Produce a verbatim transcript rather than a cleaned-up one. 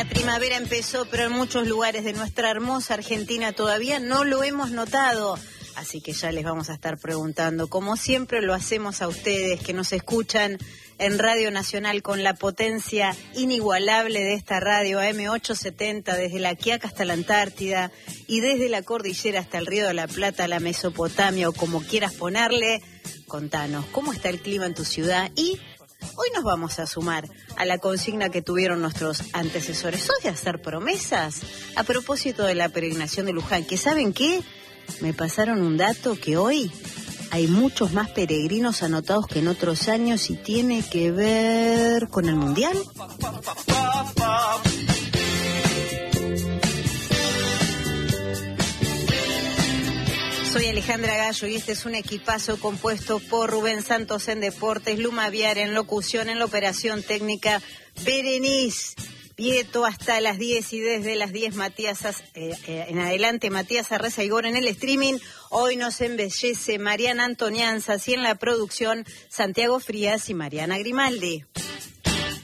La primavera empezó, pero en muchos lugares de nuestra hermosa Argentina todavía no lo hemos notado. Así que ya les vamos a estar preguntando, como siempre lo hacemos a ustedes que nos escuchan en Radio Nacional con la potencia inigualable de esta radio A M ochocientos setenta, desde la Quiaca hasta la Antártida y desde la cordillera hasta el Río de la Plata, la Mesopotamia o como quieras ponerle. Contanos, ¿cómo está el clima en tu ciudad? Y hoy nos vamos a sumar a la consigna que tuvieron nuestros antecesores. ¿Sos de hacer promesas? A propósito de la peregrinación de Luján, que ¿saben qué? Me pasaron un dato que hoy hay muchos más peregrinos anotados que en otros años y tiene que ver con el Mundial. Soy Alejandra Gallo y este es un equipazo compuesto por Rubén Santos en Deportes, Luma Viar en locución, en la operación técnica, Berenice Pieto hasta las diez y desde las diez Matías eh, eh, en adelante Matías Arrezaigor en el streaming. Hoy nos embellece Mariana Antonianzas y en la producción Santiago Frías y Mariana Grimaldi.